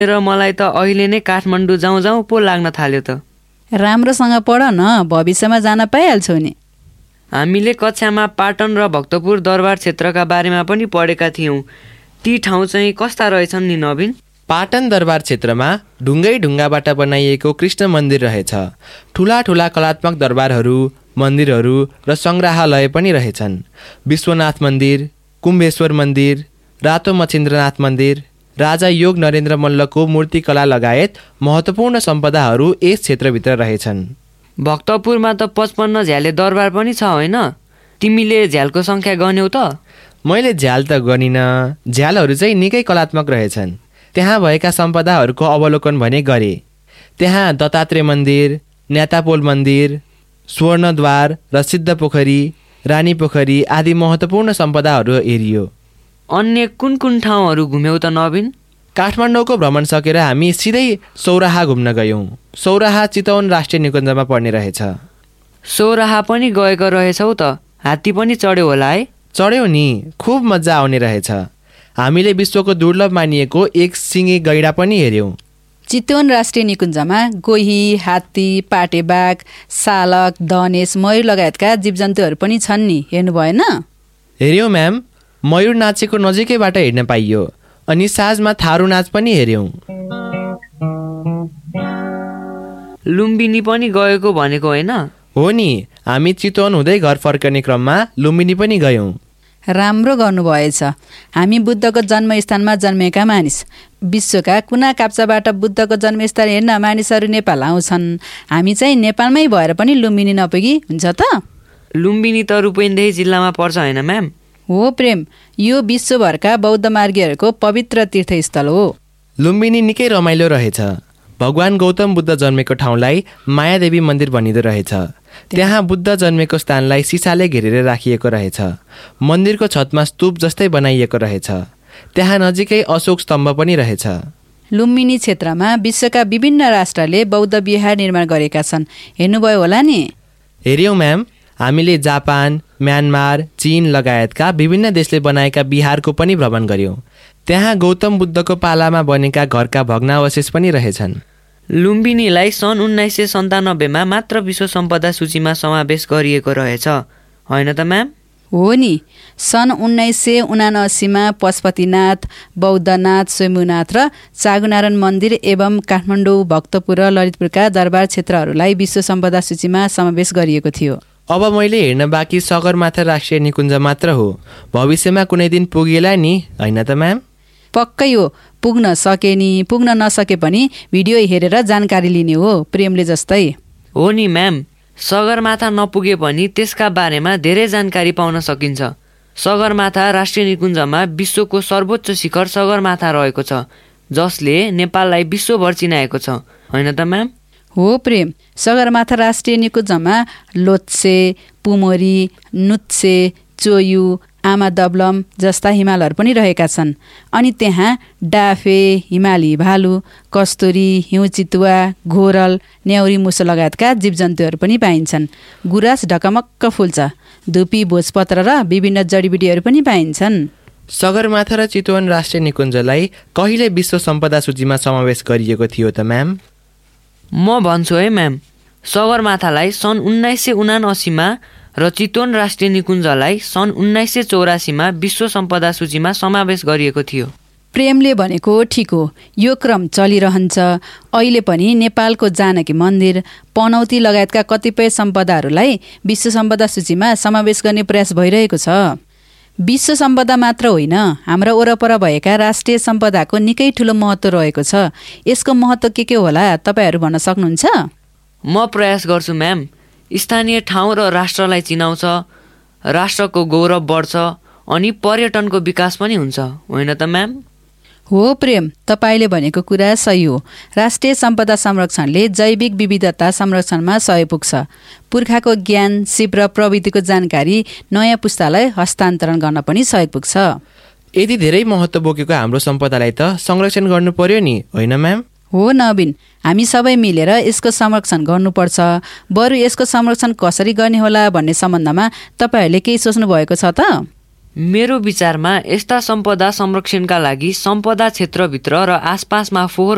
र मलाई त अहिले नै काठमाडौँ जाउँ पो लाग्न थाल्यो त। राम्रोसँग पढ न, भविष्यमा जान पाइहाल्छौ नि। हामीले कक्षामा पाटन र भक्तपुर दरबार क्षेत्रका बारेमा पनि पढेका थियौँ। ती ठाउँ चाहिँ कस्ता रहेछन् नि नवीन? पाटन दरबार क्षेत्रमा ढुङ्गाबाट बनाइएको कृष्ण मन्दिर रहेछ। ठुला ठुला कलात्मक दरबारहरू, मन्दिरहरू र सङ्ग्रहालय पनि रहेछन्। विश्वनाथ मन्दिर, कुम्भेश्वर मन्दिर, रातो मच्छिन्द्रनाथ मन्दिर, राजा योग नरेन्द्र मल्लको मूर्तिकला लगायत महत्त्वपूर्ण सम्पदाहरू यस क्षेत्रभित्र रहेछन्। भक्तपुरमा त 55 झ्याले दरबार पनि छ होइन? तिमीले झ्यालको सङ्ख्या गन्यौ त? मैले झ्याल त गनिनँ। झ्यालहरू चाहिँ निकै कलात्मक रहेछन्। त्यहाँ भएका सम्पदाहरूको अवलोकन भने गरे। त्यहाँ दत्तात्रेय मन्दिर, न्यातापोल मन्दिर, स्वर्णद्वार र सिद्ध पोखरी, रानी पोखरी आदि महत्त्वपूर्ण सम्पदाहरू हेरियो। अन्य कुन ठाउँहरू घुम्यौ त नवीन? काठमाडौँको भ्रमण सकेर हामी सिधै सौराहा घुम्न गयौँ। सौराहा चितवन राष्ट्रिय निकुञ्जमा पर्ने रहेछ। सौराहा पनि गएको रहेछौ त? हात्ती पनि चढ्यो होला है? चढ्यौ नि, खुब मजा आउने रहेछ। हामीले विश्वको दुर्लभ मानिएको एक सिङे गैडा पनि हेऱ्यौँ। चितवन राष्ट्रिय निकुञ्जमा गोही, हात्ती, पाटेबाघ, सालक, धनेश, मयूर लगायतका जीवजन्तुहरू पनि छन् नि, हेर्नु भएन? हेऱ्यौँ म्याम, मयूर नाचेको नजिकैबाट हेर्न पाइयो। अनि साँझमा थारू नाच पनि हेऱ्यौँ। लुम्बिनी पनि गएको भनेको होइन? हो नि, हामी चितवन हुँदै घर फर्कने क्रममा लुम्बिनी पनि गयौँ। राम्रो गर्नुभएछ। हामी बुद्धको जन्मस्थानमा जन्मेका मानिस। विश्वका कुना काप्चाबाट बुद्धको जन्मस्थल हेर्न मानिसहरू नेपाल आउँछन्। हामी चाहिँ नेपालमै भएर पनि लुम्बिनी नपुगी हुन्छ त? लुम्बिनी त रूपन्देही जिल्लामा पर्छ होइन म्याम? हो प्रेम, यो विश्वभरका बौद्ध मार्गीहरूको पवित्र तीर्थस्थल हो। लुम्बिनी निकै रमाइलो रहेछ। भगवान गौतम बुद्ध जन्मेको ठाउँलाई मायादेवी मन्दिर भनिँदो रहेछ। त्यहाँ बुद्ध जन्मेको स्थानलाई सिसाले घेरेर राखिएको रहेछ। मन्दिरको छतमा स्तूप जस्तै बनाइएको रहेछ। त्यहाँ नजिकै अशोक स्तम्भ पनि रहेछ। लुम्बिनी क्षेत्रमा विश्वका विभिन्न राष्ट्रले बौद्ध विहार निर्माण गरेका छन्, हेर्नुभयो होला नि? हेऱ्यौँ म्याम, हामीले जापान, म्यानमार, चीन लगायतका विभिन्न देशले बनाएका बिहारको पनि भ्रमण गर्यौँ। त्यहाँ गौतम बुद्धको पालामा बनेका घरका भग्नावशेष पनि रहेछन्। लुम्बिनीलाई सन् 1997 मा मात्र विश्व सम्पदा सूचीमा समावेश गरिएको रहेछ होइन त म्याम? हो नि, सन् 1979 मा पशुपतिनाथ, बौद्धनाथ, स्वयम्भूनाथ र चागुनारायण मन्दिर एवं काठमाडौँ, भक्तपुर र ललितपुरका दरबार क्षेत्रहरूलाई विश्व सम्पदा सूचीमा समावेश गरिएको थियो। अब मैले हेर्न बाँकी सगरमाथा राष्ट्रिय निकुञ्ज मात्र हो। भविष्यमा कुनै दिन पुगेला नि, होइन त म्याम? पक्कै हो, पुग्न सके नि, पुग्न नसके पनि भिडियो हेरेर जानकारी लिने हो, प्रेमले जस्तै। हो नि म्याम, सगरमाथा नपुगे पनि त्यसका बारेमा धेरै जानकारी पाउन सकिन्छ। सगरमाथा राष्ट्रिय निकुञ्जमा विश्वको सर्वोच्च शिखर सगरमाथा रहेको छ, जसले नेपाललाई विश्वभर चिनाएको छ होइन त म्याम? हो प्रेम, सगरमाथा राष्ट्रिय निकुञ्जमा लोत्से, पुमोरी, नुत्से, चोयु, आमादब्लम जस्ता हिमालहरू पनि रहेका छन्। अनि त्यहाँ डाफे, हिमाली भालु, कस्तुरी, हिउँ चितुवा, घोरल, न्याउरी मुसो लगायतका जीवजन्तुहरू पनि पाइन्छन्। गुराँस ढकमक्क फुल्छ। धुपी, भोजपत्र र विभिन्न जडीबुटीहरू पनि पाइन्छन्। सगरमाथा र चितवन राष्ट्रिय निकुञ्जलाई कहिले विश्व सम्पदा सूचीमा समावेश गरिएको थियो त म्याम? म भन्छु है म्याम, सगरमाथालाई सन् 1979 मा र चितवन राष्ट्रिय निकुञ्जलाई सन् 1984 मा विश्व सम्पदा सूचीमा समावेश गरिएको थियो। प्रेमले भनेको ठिक हो, यो क्रम चलिरहन्छ। अहिले पनि नेपालको जानकी मन्दिर, पनौती लगायतका कतिपय सम्पदाहरूलाई विश्व सम्पदा सूचीमा समावेश गर्ने प्रयास भइरहेको छ। विश्व सम्पदा मात्र होइन, हाम्रा वरपर भएका राष्ट्रिय सम्पदाको निकै ठुलो महत्त्व रहेको छ। यसको महत्त्व के होला तपाईँहरू भन्न सक्नुहुन्छ? म प्रयास गर्छु म्याम। स्थानीय ठाउँ र राष्ट्रलाई चिनाउँछ, राष्ट्रको गौरव बढ्छ, अनि पर्यटनको विकास पनि हुन्छ होइन त म्याम? हो प्रेम, तपाईँले भनेको कुरा सही हो। राष्ट्रिय सम्पदा संरक्षणले जैविक विविधता संरक्षणमा सहयोग पुग्छ। पुर्खाको ज्ञान, सिप र प्रविधिको जानकारी नयाँ पुस्तालाई हस्तान्तरण गर्न पनि सहयोग पुग्छ। यति धेरै महत्त्व बोकेको हाम्रो सम्पदालाई त संरक्षण गर्नु पर्यो नि, होइन म्याम? हो नवीन, हामी सबै मिलेर यसको संरक्षण गर्नुपर्छ। बरु यसको संरक्षण कसरी गर्ने होला भन्ने सम्बन्धमा तपाईँहरूले केही सोच्नु भएको छ त? मेरो विचारमा यस्ता सम्पदा संरक्षणका लागि सम्पदा क्षेत्रभित्र र आसपासमा फोहोर